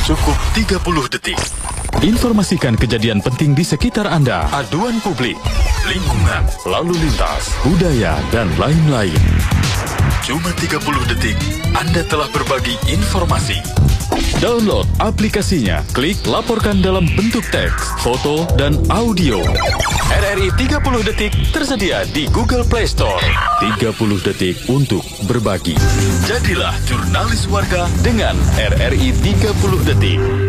Cukup 30 detik. Informasikan kejadian penting di sekitar Anda, aduan publik, lingkungan, lalu lintas, budaya, dan lain-lain. Cuma 30 detik, Anda telah berbagi informasi. Download aplikasinya, klik laporkan dalam bentuk teks, foto, dan audio. RRI 30 detik tersedia di Google Play Store. 30 detik untuk berbagi. Jadilah jurnalis warga dengan RRI 30 detik.